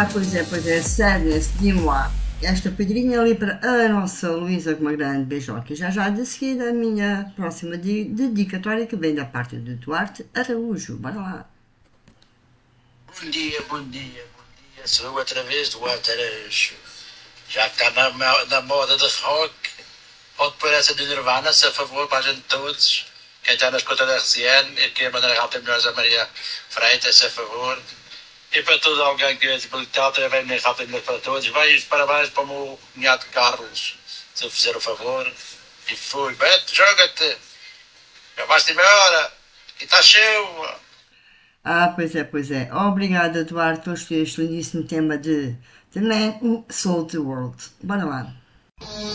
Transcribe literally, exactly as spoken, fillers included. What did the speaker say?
Ah, pois é, pois é, Sadness, diz-me lá. Esta pedrinha ali para a nossa Luísa com uma grande beijoca. Já já de seguida a minha próxima de- dedicatória que vem da parte do Duarte Araújo. Bora lá. Bom dia, bom dia, bom dia. Sou eu outra vez, Duarte Araújo. Já que está na, mo- na moda de rock, pode pôr essa de Nirvana, se a favor, para a gente todos. Quem está nas contas da R C N, e que a Maneira Alta Melhores a Maria Freitas, se a favor. E para todo alguém que é desabilitado, também bem Alta Melhores para todos. Vai os parabéns para o meu cunhado Carlos, se eu fizer o favor. E fui. Beto, joga-te. Já vais-te embora. E está cheio. Ah, pois é, pois é. Obrigada, Duarte, por este lindíssimo tema de The Man Who Sold the World. Bora lá.